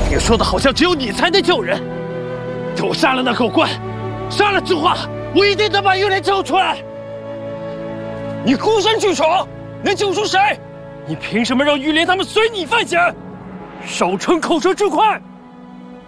你说的好像只有你才能救人。等我杀了那狗官，杀了朱华，我一定能把玉莲救出来。你孤身去闯，能救出谁？你凭什么让玉莲他们随你犯险？少逞口舌之快！